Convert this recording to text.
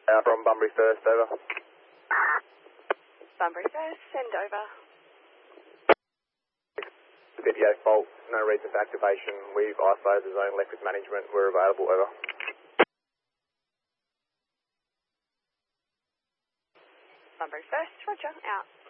From Bunbury First, over. Bunbury First, send over. Video fault, no reason for activation. We've isolated the zone, electric management. We're available, over. Bunbury First, roger, out.